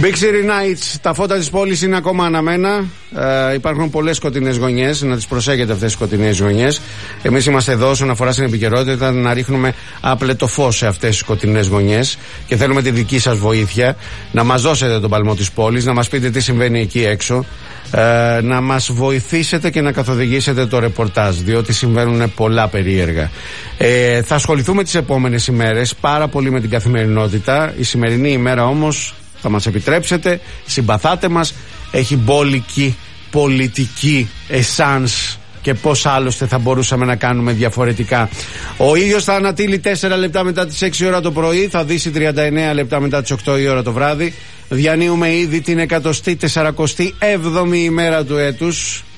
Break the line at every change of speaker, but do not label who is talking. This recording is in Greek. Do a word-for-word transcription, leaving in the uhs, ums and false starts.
Big City Nights, τα φώτα της πόλης είναι ακόμα αναμένα. Ε, υπάρχουν πολλές σκοτεινές γωνιές, να τις προσέχετε αυτές τις σκοτεινές γωνιές. Εμείς είμαστε εδώ όσον αφορά στην επικαιρότητα να ρίχνουμε άπλετο φως σε αυτές τις σκοτεινές γωνιές και θέλουμε τη δική σας βοήθεια να μας δώσετε τον παλμό της πόλης, να μας πείτε τι συμβαίνει εκεί έξω, ε, να μας βοηθήσετε και να καθοδηγήσετε το ρεπορτάζ, διότι συμβαίνουν πολλά περίεργα. Ε, θα ασχοληθούμε τις επόμενες ημέρες πάρα πολύ με την καθημερινότητα. Η σημερινή ημέρα όμως, θα μας επιτρέψετε, συμπαθάτε μας, έχει μπόλικη πολιτική εσάνς και πώς άλλωστε θα μπορούσαμε να κάνουμε διαφορετικά. Ο ήλιος θα ανατείλει τέσσερα λεπτά μετά τις έξι ώρα το πρωί, θα δύσει τριάντα εννέα λεπτά μετά τις οκτώ η ώρα το βράδυ. Διανύουμε ήδη την εκατοστή τεσσαρακοστή έβδομη ημέρα του έτους.